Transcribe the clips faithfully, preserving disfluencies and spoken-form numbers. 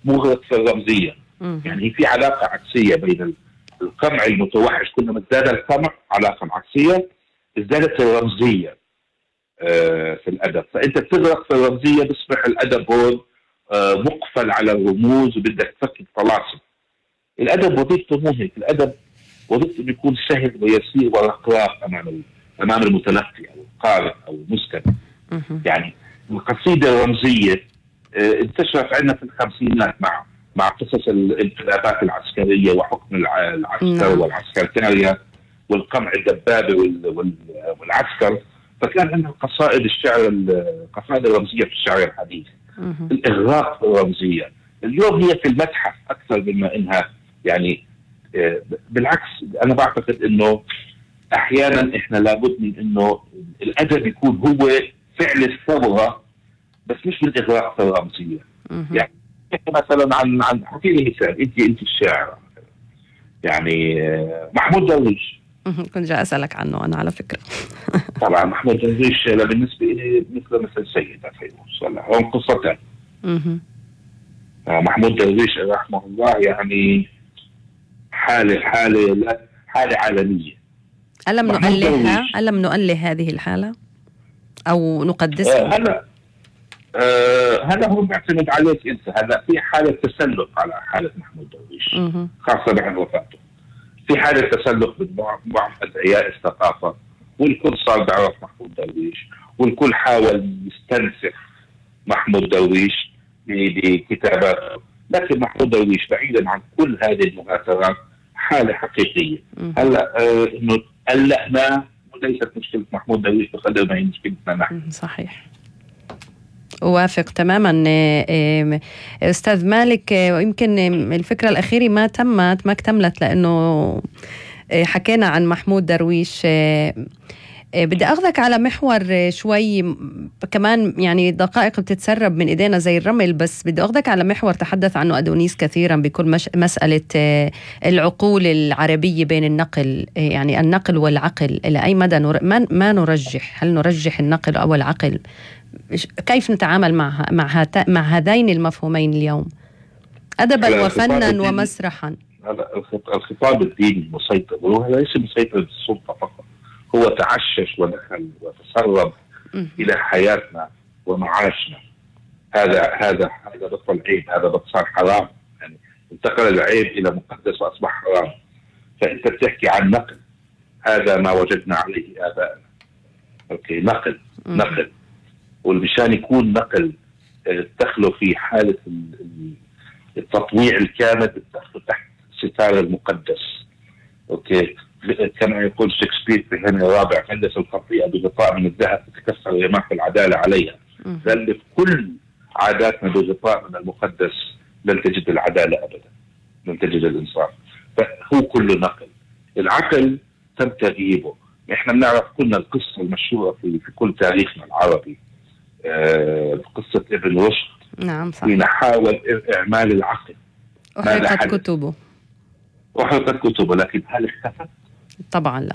مغرق في الرمزية. يعني في علاقة عكسية بين القمع المتوحش، كلما ازداد القمع علاقة عكسية، ازدادت الرمزية في الأدب. فأنت بتغرق في الرمزية، بيصبح الأدب هون مقفل على الرموز وبدك تفكك طلاسم. الأدب وظيفته مو هيك، الأدب وظيفته بيكون سهل ويسير ورقراق أمام أمام المتلقي أو القارئ أو المستمع. يعني القصيدة الرمزية انتشرت عندنا في الخمسينات مع مع قصص الانقلابات العسكرية وحكم العسكر والعسكرتارية والقمع الدبابة والعسكر. فكان عندنا قصائد الشعر، القصائد الرمزية في الشعر الحديث، الإغراق في الرمزية. اليوم هي في المتحف أكثر مما إنها يعني بالعكس. أنا بعتقد إنه أحيانا إحنا لابد من إنه الأدب يكون هو فعل الثورة، بس مش بالإغراق في الرمزية. يعني مثلا عن عن حكي لي مثال، أنت أنت الشاعر يعني محمود درويش. كنت جاي أسألك عنه أنا على فكرة. طبعا محمود درويش بالنسبة لي مثل مثل سيد فيروز، ولا هون قصتين. محمود درويش رحمه الله يعني حالة حالة حالة عالمية. ألم نؤله ألم نؤله هذه الحالة أو نقدسها؟ آه هلا آه هلا هو بيعتمد عليك أنت. هلا في حالة تسلق على حالة محمود درويش خاصة بعد وفاته. في حالة تسلق ببعض أدعياء الثقافة، والكل صار بيعرف محمود درويش، والكل حاول يستنسخ محمود درويش بكتاباته. لكن محمود درويش بعيدا عن كل هذه المؤثرات حالة حقيقية. هلا آه انه قلقنا وليست مشكلة محمود درويش بقدر ما هي مشكلتنا نحن. صحيح، أوافق تماما أستاذ مالك. ويمكن الفكرة الأخيرة ما تمت ما اكتملت لأنه حكينا عن محمود درويش. بدي أخذك على محور شوي كمان، يعني دقائق بتتسرب من إيدينا زي الرمل، بس بدي أخذك على محور تحدث عنه أدونيس كثيرا بكل مش مسألة العقول العربية بين النقل، يعني النقل والعقل. إلى أي مدى نر... ما... ما نرجح؟ هل نرجح النقل أو العقل؟ كيف نتعامل مع مع, هات... مع هذين المفهومين اليوم أدبا وفنا ومسرحا؟ هذا الخطاب الديني مسيطر، وهو ليس مسيطر بالسلطة فقط، هو تعشش ودخل وتسرب إلى حياتنا ومعاشنا. هذا هذا هذا بطل عيب، هذا بطل حرام. يعني انتقل العيب إلى مقدس وأصبح حرام. فأنت بتحكي عن نقل، هذا ما وجدنا عليه آبائنا. أوكي، نقل م. نقل والمشان يكون نقل تدخله في حالة التطويع الكامل، تدخله تحت ستار المقدس. أوكي، كما يقول شكسبير في هنري الرابع: فلس الخطيئة بغطاء من الذهب تتكسر رماح العدالة عليها. غلف كل عاداتنا بغطاء من المقدس، لن تجد العدالة أبدا، لن تجد الإنصاف. فهو كله نقل. العقل تم تغييبه. احنا بنعرف كلنا القصة المشهورة في, في كل تاريخنا العربي، آه قصة ابن رشد. نعم صح. حين حاول إعمال العقل أحرقت كتبه أحرقت كتبه لكن هل اختفت؟ طبعا لا.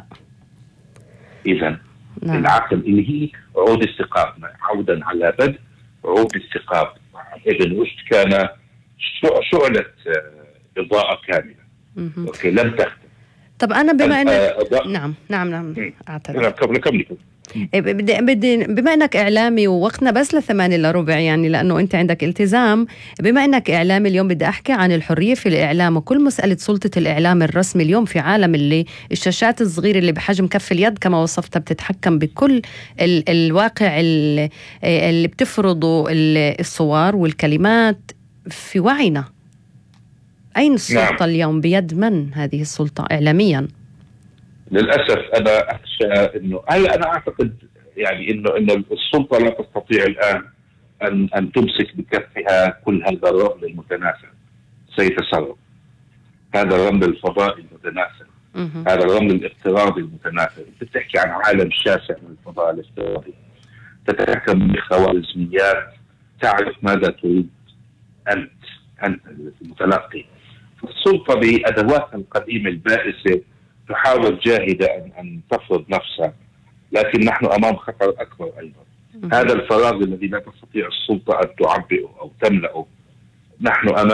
إذن نعم. العقل اللي هي عود استقامة، عودا على بدء عود استقامة. ابن رشد كان شعلة إضاءة كاملة. أوكي، لم تختفي. طب أنا بما أنك أه نعم نعم نعم أعتذر قبل كملي بدي بدي بما أنك إعلامي ووقتنا بس لثمانية إلا ربع، يعني لأنه أنت عندك التزام. بما أنك إعلامي اليوم بدي أحكي عن الحرية في الإعلام وكل مسألة سلطة الإعلام الرسمي اليوم في عالم اللي الشاشات الصغيرة اللي بحجم كف اليد كما وصفتها بتتحكم بكل ال الواقع اللي, اللي بتفرضه الصور والكلمات في وعينا. أين السلطة نعم. اليوم بيد من هذه السلطة إعلاميا؟ للأسف أنا أخشى إنه هلا أنا أعتقد يعني إنه إنه السلطة لا تستطيع الآن أن أن تمسك بكفها كل هذا الرمل المتناثر. سيتسرب هذا الرمل الفضائي المتناثر، هذا الرمل الافتراضي المتناثر. أنت بتحكي عن عالم شاسع من الفضاء الافتراضي، تتحكم بخوارزميات، تعرف ماذا تريد أنت أنت المتلقي. السلطة بأدواتها القديمة البائسة تحاول جاهدة أن, أن تفرض نفسها، لكن نحن أمام خطر أكبر أيضا. هذا الفراغ الذي لا تستطيع السلطة أن تعبئه أو تملأه، نحن أمام